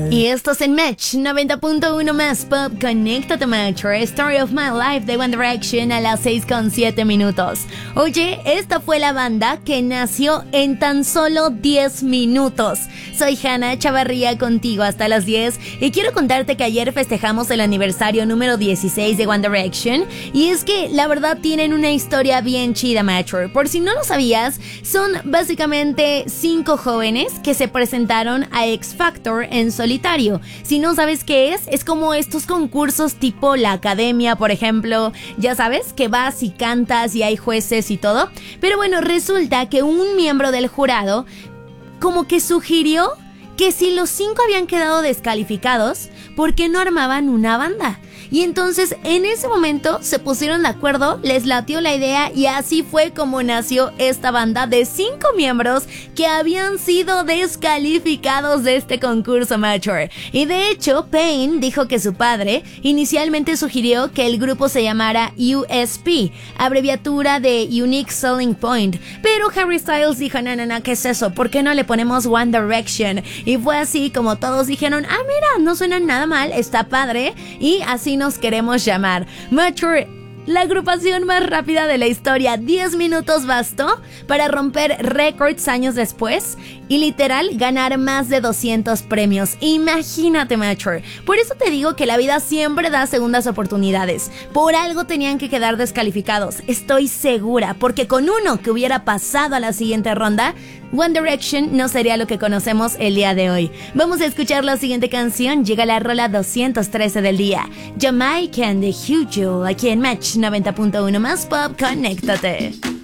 Y esto es en Match 90.1 más Pop. Conéctate, Metro. Story of My Life de One Direction a las 6:07. Oye, esta fue la banda que nació en tan solo 10 minutos. Soy Hannah Chavarría contigo hasta las 10 y quiero contarte que ayer festejamos el aniversario número 16 de One Direction y es que la verdad tienen una historia bien chida, Metro. Por si no lo sabías, son básicamente 5 jóvenes que se presentaron a X Factor en solitario. Si no sabes qué es como estos concursos tipo la academia, por ejemplo. Ya sabes, que vas y cantas y hay jueces y todo. Pero bueno, resulta que un miembro del jurado como que sugirió que si los 5 habían quedado descalificados, ¿por qué no armaban una banda? Y entonces en ese momento se pusieron de acuerdo, les latió la idea y así fue como nació esta banda de 5 miembros que habían sido descalificados de este concurso Mature. Y de hecho, Payne dijo que su padre inicialmente sugirió que el grupo se llamara USP, abreviatura de Unique Selling Point, pero Harry Styles dijo, no, ¿qué es eso? ¿Por qué no le ponemos One Direction? Y fue así como todos dijeron, mira, no suena nada mal, está padre, y así nos queremos llamar. Mature, la agrupación más rápida de la historia. 10 minutos bastó para romper récords años después y literal ganar más de 200 premios. Imagínate, Mature. Por eso te digo que la vida siempre da segundas oportunidades. Por algo tenían que quedar descalificados, estoy segura, porque con uno que hubiera pasado a la siguiente ronda, One Direction no sería lo que conocemos el día de hoy. Vamos a escuchar la siguiente canción. Llega la rola 213 del día, Jamaican de Hugh Jewel, aquí en Match 90.1 más Pop. Conéctate.